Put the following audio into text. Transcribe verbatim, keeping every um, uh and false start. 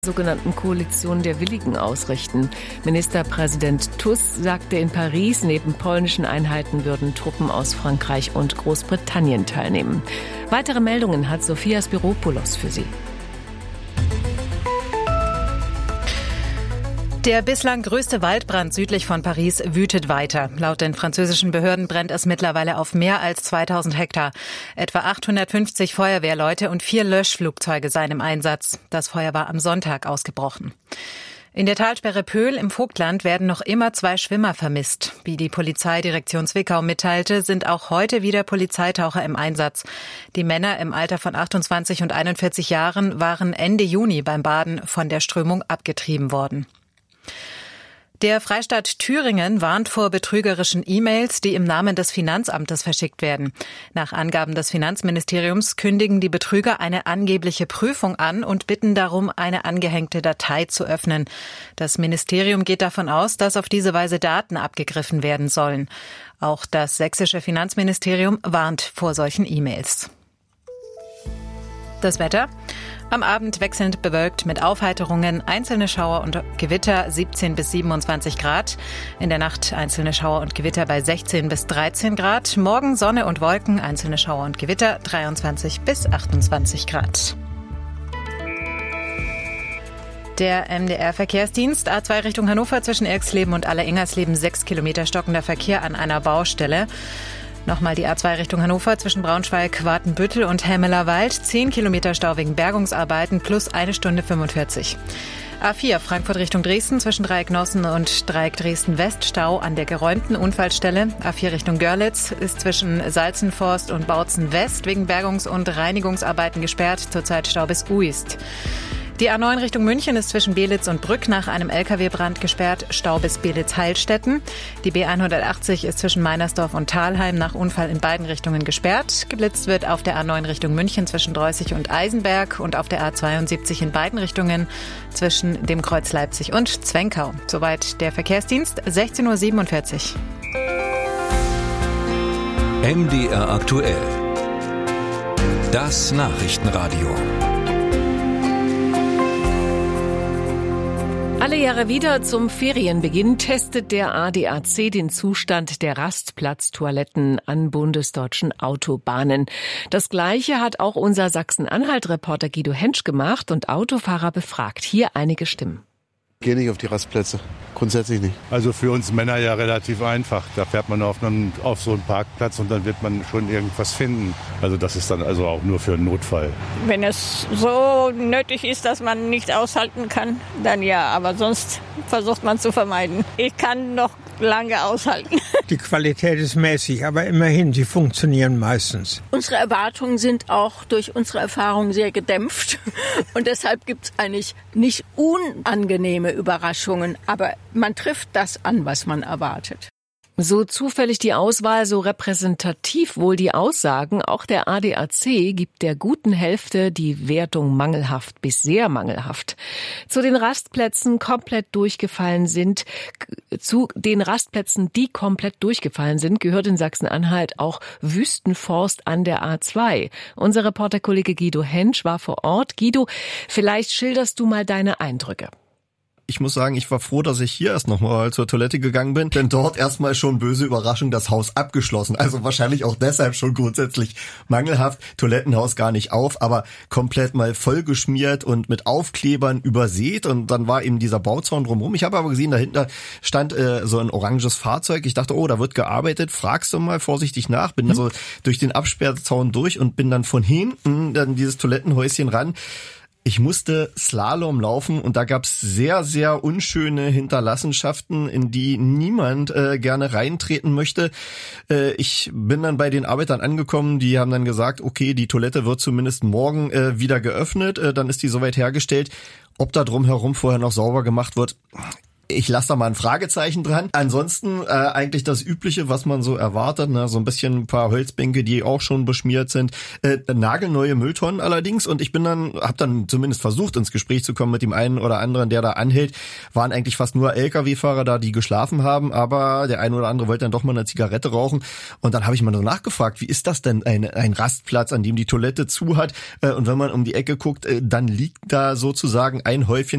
Sogenannten Koalition der Willigen ausrichten. Ministerpräsident Tusk sagte in Paris, neben polnischen Einheiten würden Truppen aus Frankreich und Großbritannien teilnehmen. Weitere Meldungen hat Sophia Spiropoulos für Sie. Der bislang größte Waldbrand südlich von Paris wütet weiter. Laut den französischen Behörden brennt es mittlerweile auf mehr als zweitausend Hektar. Etwa achthundertfünfzig Feuerwehrleute und vier Löschflugzeuge seien im Einsatz. Das Feuer war am Sonntag ausgebrochen. In der Talsperre Pöhl im Vogtland werden noch immer zwei Schwimmer vermisst. Wie die Polizeidirektion Zwickau mitteilte, sind auch heute wieder Polizeitaucher im Einsatz. Die Männer im Alter von achtundzwanzig und einundvierzig Jahren waren Ende Juni beim Baden von der Strömung abgetrieben worden. Der Freistaat Thüringen warnt vor betrügerischen E-Mails, die im Namen des Finanzamtes verschickt werden. Nach Angaben des Finanzministeriums kündigen die Betrüger eine angebliche Prüfung an und bitten darum, eine angehängte Datei zu öffnen. Das Ministerium geht davon aus, dass auf diese Weise Daten abgegriffen werden sollen. Auch das sächsische Finanzministerium warnt vor solchen E-Mails. Das Wetter. Am Abend wechselnd bewölkt mit Aufheiterungen, einzelne Schauer und Gewitter siebzehn bis siebenundzwanzig Grad. In der Nacht einzelne Schauer und Gewitter bei sechzehn bis dreizehn Grad. Morgen Sonne und Wolken, einzelne Schauer und Gewitter dreiundzwanzig bis achtundzwanzig Grad. Der M D R-Verkehrsdienst A zwei Richtung Hannover zwischen Erxleben und Aller-Ingersleben sechs Kilometer stockender Verkehr an einer Baustelle. Nochmal die A zwei Richtung Hannover zwischen Braunschweig, Watenbüttel und Hemmelerwald. zehn Kilometer Stau wegen Bergungsarbeiten plus eine Stunde fünfundvierzig. A vier Frankfurt Richtung Dresden zwischen Dreieck Nossen und Dreieck Dresden West. Stau an der geräumten Unfallstelle. A vier Richtung Görlitz ist zwischen Salzenforst und Bautzen West wegen Bergungs- und Reinigungsarbeiten gesperrt. Zurzeit Stau bis Uist. Die A neun Richtung München ist zwischen Belitz und Brück nach einem L K W-Brand gesperrt, Stau bis Belitz-Heilstätten. Die B hundertachtzig ist zwischen Meinersdorf und Thalheim nach Unfall in beiden Richtungen gesperrt. Geblitzt wird auf der A neun Richtung München zwischen Dreußig und Eisenberg und auf der A zweiundsiebzig in beiden Richtungen zwischen dem Kreuz Leipzig und Zwenkau. Soweit der Verkehrsdienst, sechzehn Uhr siebenundvierzig. M D R aktuell. Das Nachrichtenradio. Alle Jahre wieder zum Ferienbeginn testet der A D A C den Zustand der Rastplatztoiletten an bundesdeutschen Autobahnen. Das Gleiche hat auch unser Sachsen-Anhalt-Reporter Guido Hensch gemacht und Autofahrer befragt. Hier einige Stimmen. Ich gehe nicht auf die Rastplätze, grundsätzlich nicht. Also für uns Männer ja relativ einfach. Da fährt man auf, einem, auf so einen Parkplatz und dann wird man schon irgendwas finden. Also das ist dann also auch nur für einen Notfall. Wenn es so nötig ist, dass man nicht aushalten kann, dann ja. Aber sonst versucht man zu vermeiden. Ich kann noch lange aushalten. Die Qualität ist mäßig, aber immerhin, sie funktionieren meistens. Unsere Erwartungen sind auch durch unsere Erfahrung sehr gedämpft. Und deshalb gibt es eigentlich nicht unangenehme Überraschungen, aber man trifft das an, was man erwartet. So zufällig die Auswahl, so repräsentativ wohl die Aussagen. Auch der A D A C gibt der guten Hälfte die Wertung mangelhaft bis sehr mangelhaft. Zu den Rastplätzen komplett durchgefallen sind, zu den Rastplätzen, die komplett durchgefallen sind, gehört in Sachsen-Anhalt auch Wüstenforst an der A zwei. Unser Reporterkollege Guido Hensch war vor Ort. Guido, vielleicht schilderst du mal deine Eindrücke. Ich muss sagen, ich war froh, dass ich hier erst nochmal zur Toilette gegangen bin, denn dort erstmal schon böse Überraschung, das Haus abgeschlossen. Also wahrscheinlich auch deshalb schon grundsätzlich mangelhaft. Toilettenhaus gar nicht auf, aber komplett mal vollgeschmiert und mit Aufklebern übersät. Und dann war eben dieser Bauzaun drumherum. Ich habe aber gesehen, dahinter stand äh, so ein oranges Fahrzeug. Ich dachte, oh, da wird gearbeitet. Fragst du mal vorsichtig nach. Bin also durch den Absperrzaun durch und bin dann von hinten dann dieses Toilettenhäuschen ran. Ich musste Slalom laufen und da gab's sehr, sehr unschöne Hinterlassenschaften, in die niemand äh, gerne reintreten möchte. Äh, ich bin dann bei den Arbeitern angekommen, die haben dann gesagt, okay, die Toilette wird zumindest morgen äh, wieder geöffnet, äh, dann ist die soweit hergestellt. Ob da drumherum vorher noch sauber gemacht wird, Ich lasse da mal ein Fragezeichen dran. Ansonsten äh, eigentlich das Übliche, was man so erwartet, ne? So ein bisschen ein paar Holzbänke, die auch schon beschmiert sind. Äh, nagelneue Mülltonnen allerdings. Und ich bin dann, habe dann zumindest versucht, ins Gespräch zu kommen mit dem einen oder anderen, der da anhält. Waren eigentlich fast nur L K W-Fahrer da, die geschlafen haben. Aber der eine oder andere wollte dann doch mal eine Zigarette rauchen. Und dann habe ich mal so nachgefragt, wie ist das denn, ein, ein Rastplatz, an dem die Toilette zu hat? Äh, und wenn man um die Ecke guckt, äh, dann liegt da sozusagen ein Häufchen